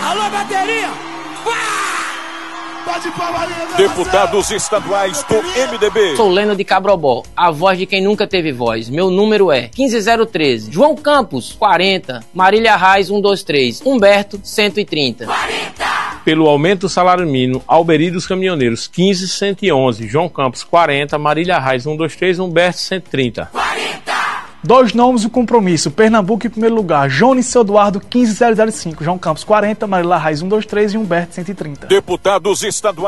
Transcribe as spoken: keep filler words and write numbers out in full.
Alô, bateria! Deputados estaduais do M D B. Sou Leno de Cabrobó, a voz de quem nunca teve voz. Meu número é quinze zero treze. João Campos, quarenta. Marília Reis, cento e vinte e três. Humberto, cento e trinta. quarenta! Pelo aumento do salário mínimo, Alberi dos Caminhoneiros, quinze cento e onze. João Campos, quarenta. Marília Reis, cento e vinte e três. Humberto, cento e trinta. quarenta! Dois nomes do compromisso. Pernambuco em primeiro lugar. Jones Seu Eduardo, quinze zero zero cinco. João Campos, quarenta. Marília Reis, cento e vinte e três. E Humberto, cento e trinta. Deputados estaduais.